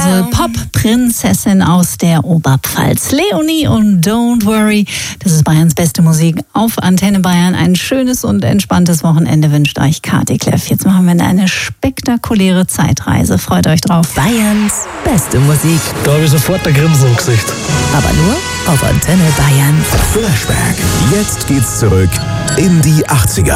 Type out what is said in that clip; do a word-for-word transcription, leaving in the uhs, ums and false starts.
diese Pop-Prinzessin aus der Oberpfalz. Leonie und Don't Worry. Das ist Bayerns beste Musik auf Antenne Bayern. Ein schönes und entspanntes Wochenende wünscht euch Kati Kleff. Jetzt machen wir eine spektakuläre Zeitreise. Freut euch drauf. Bayerns beste Musik. Da habe ich sofort ein Grinsen im Gesicht. Aber nur auf Antenne Bayern. Flashback. Jetzt geht's zurück in die achtziger.